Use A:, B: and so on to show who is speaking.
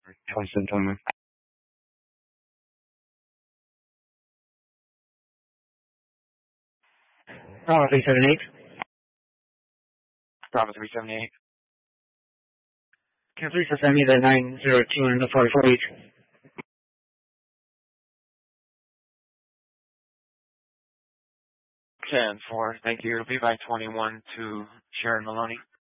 A: Constant Thomas. Oh, 378.
B: Bravo 378.
A: Can you please send me the 902 and the 448?
B: 10-4. Thank you. It'll be by 21 to Sharon Maloney.